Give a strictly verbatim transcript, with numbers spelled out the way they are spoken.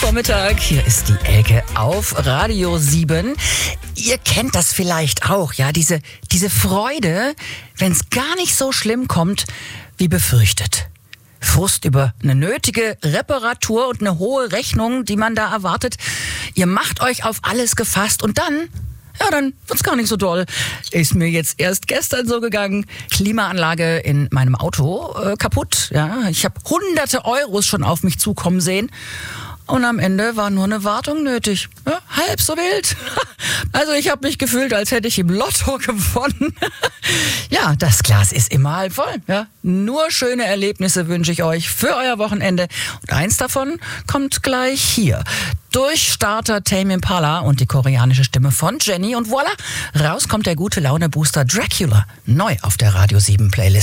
Vormittag. Hier ist die Elke auf Radio sieben. Ihr kennt das vielleicht auch, ja, diese, diese Freude, wenn es gar nicht so schlimm kommt, wie befürchtet. Frust über eine nötige Reparatur und eine hohe Rechnung, die man da erwartet. Ihr macht euch auf alles gefasst und dann... Ja, dann wird's gar nicht so doll. Ist mir jetzt erst gestern so gegangen. Klimaanlage in meinem Auto äh, kaputt. Ja, ich habe hunderte Euros schon auf mich zukommen sehen. Und am Ende war nur eine Wartung nötig. Ja, halb so wild. Also ich habe mich gefühlt, als hätte ich im Lotto gewonnen. Ja, das Glas ist immer halb voll. Ja, nur schöne Erlebnisse wünsche ich euch für euer Wochenende. Und eins davon kommt gleich hier. Durchstarter Tame Impala und die koreanische Stimme von Jenny. Und voilà, raus kommt der gute Laune-Booster Dracula. Neu auf der Radio sieben Playlist.